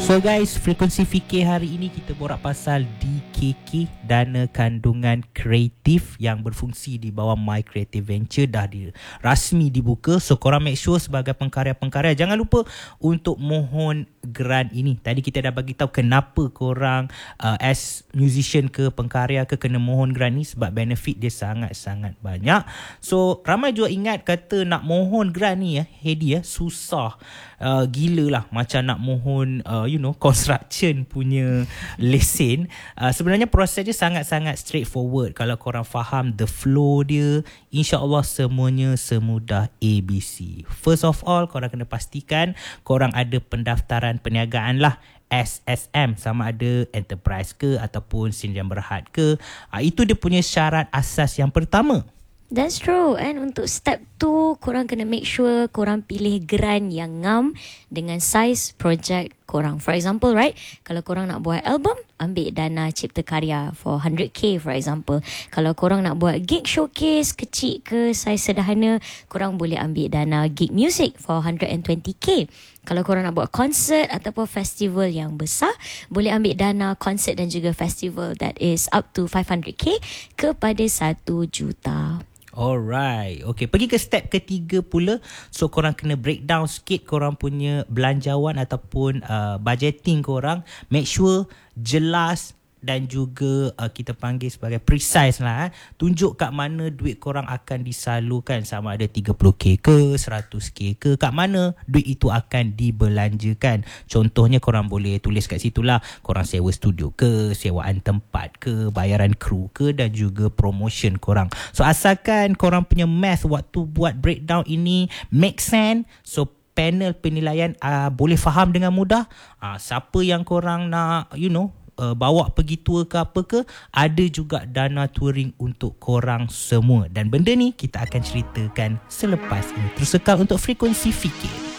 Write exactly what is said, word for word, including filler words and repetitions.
So guys, frekuensi fikir hari ini kita borak pasal D K K, Dana Kandungan Kreatif yang berfungsi di bawah My Creative Venture dah di, rasmi dibuka. So korang make sure sebagai pengkarya-pengkarya jangan lupa untuk mohon grant ini. Tadi kita dah bagi tahu kenapa korang uh, as musician ke pengkarya ke kena mohon grant ni, sebab benefit dia sangat-sangat banyak. So ramai juga ingat kata nak mohon grant ni ya, Hedi ya, susah uh, gila lah, macam nak mohon uh, you know construction punya lesen. Uh, sebenarnya proses dia sangat-sangat straightforward. Kalau korang faham the flow dia, insya-Allah semuanya semudah A B C. First of all, korang kena pastikan korang ada pendaftaran perniagaan lah, S S M, sama ada enterprise ke ataupun Sdn Bhd ke. Uh, itu dia punya syarat asas yang pertama. That's true. And untuk step tu, korang kena make sure korang pilih grant yang ngam dengan size project korang. For example, right, kalau korang nak buat album, ambil dana cipta karya for one hundred K for example. Kalau korang nak buat gig showcase kecil ke size sederhana, korang boleh ambil dana gig music for one hundred twenty K. Kalau korang nak buat konsert ataupun festival yang besar, boleh ambil dana konsert dan juga festival that is up to five hundred K kepada satu juta. Alright, okay, pergi ke step ketiga pula. So korang kena breakdown sikit korang punya belanjawan ataupun uh, budgeting korang. Make sure jelas dan juga uh, kita panggil sebagai precise lah. Eh. Tunjuk kat mana duit korang akan disalurkan, sama ada tiga puluh K ke, seratus K ke, kat mana duit itu akan dibelanjakan. Contohnya korang boleh tulis kat situ lah, korang sewa studio ke, sewaan tempat ke, bayaran kru ke dan juga promotion korang. So asalkan korang punya math waktu buat breakdown ini make sense, so panel penilaian uh, boleh faham dengan mudah. Uh, siapa yang korang nak you know Uh, bawa pergi tour ke apa ke, ada juga dana touring untuk korang semua. Dan benda ni kita akan ceritakan selepas ini. Terus kekal untuk Frekuensi Fikir.